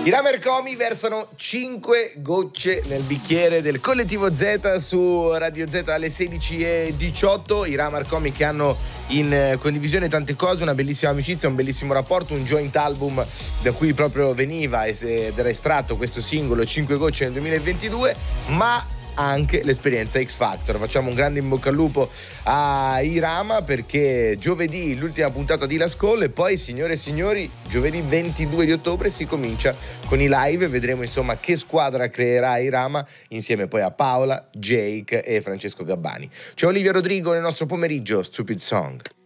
I Ramercomi versano 5 gocce nel bicchiere del Collettivo Z su Radio Z alle 16:18. I Ramercomi che hanno in condivisione tante cose, una bellissima amicizia, un bellissimo rapporto, un joint album da cui proprio veniva ed era estratto questo singolo 5 gocce nel 2022, ma anche l'esperienza X Factor. Facciamo un grande in bocca al lupo a Irama perché giovedì l'ultima puntata di Last Call e poi, signore e signori, giovedì 22 di ottobre si comincia con i live e vedremo insomma che squadra creerà Irama insieme poi a Paola, Jake e Francesco Gabbani. C'è Olivia Rodrigo nel nostro pomeriggio Stupid Song.